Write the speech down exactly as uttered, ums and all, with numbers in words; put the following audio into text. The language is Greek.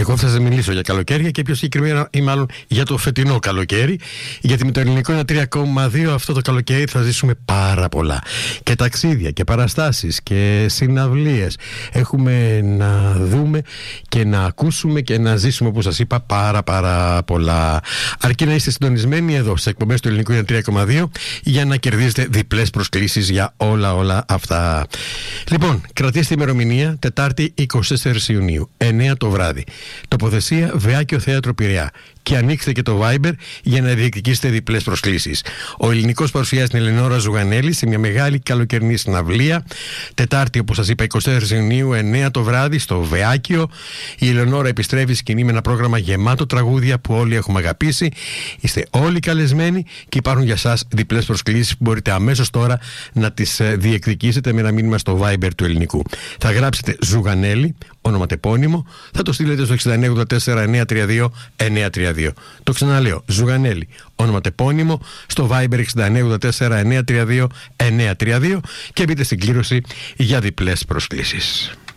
Εγώ θα σας μιλήσω για καλοκαίρια και πιο συγκεκριμένα ή μάλλον για το φετινό καλοκαίρι, γιατί με το ελληνικό ένα τρία κόμμα δύο αυτό το καλοκαίρι θα ζήσουμε πάρα πολλά. Και ταξίδια και παραστάσεις και συναυλίες έχουμε να δούμε και να ακούσουμε και να ζήσουμε, όπως σας είπα, πάρα πάρα πολλά. Αρκεί να είστε συντονισμένοι εδώ στις εκπομπές του ελληνικού ένα τρία κόμμα δύο για να κερδίζετε διπλές προσκλήσεις για όλα όλα αυτά. Λοιπόν, κρατήστε ημερομηνία Τετάρτη εικοστή τέταρτη Ιουνίου, εννιά το βράδυ. Τοποθεσία Βεάκιο Θέατρο Πειραιά. Και ανοίξτε και το Viber για να διεκδικήσετε διπλές προσκλήσεις. Ο ελληνικός παρουσιάζει την Ελεονόρα Ζουγανέλη σε μια μεγάλη καλοκαιρινή συναυλία. Τετάρτη, όπως σας είπα, εικοστή τέταρτη Ιουνίου, εννιά το βράδυ, στο Βεάκιο. Η Ελεονόρα επιστρέφει σκηνή με ένα πρόγραμμα γεμάτο τραγούδια που όλοι έχουμε αγαπήσει. Είστε όλοι καλεσμένοι και υπάρχουν για σας διπλές προσκλήσεις που μπορείτε αμέσως τώρα να τις διεκδικήσετε με ένα μήνυμα στο Viber του ελληνικού. Θα γράψετε Ζουγανέλη, όνομα τεπώνυμο, θα το στείλετε στο εξήντα εννιά ογδόντα τέσσερα εννιακόσια τριάντα δύο εννιακόσια τριάντα δύο. Το ξαναλέω, Ζουγανέλη, όνομα τεπώνυμο, στο Viber εξήντα εννιά ογδόντα τέσσερα εννιακόσια τριάντα δύο εννιακόσια τριάντα δύο και μπείτε στην κλήρωση για διπλές προσκλήσεις.